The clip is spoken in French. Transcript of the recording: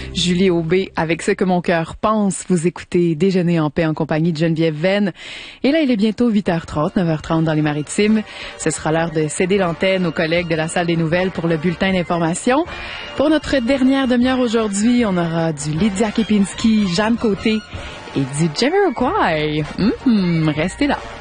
Julie Aubé avec Ce que mon cœur pense. Vous écoutez Déjeuner en paix en compagnie de Geneviève Venn. Et là, il est bientôt 8h30, 9h30 dans les Maritimes. Ce sera l'heure de céder l'antenne aux collègues de la salle des nouvelles pour le bulletin d'information. Pour notre dernière demi-heure aujourd'hui, on aura du Lydia Kepinski, Jeanne Côté et du Jamiroquai. Restez là.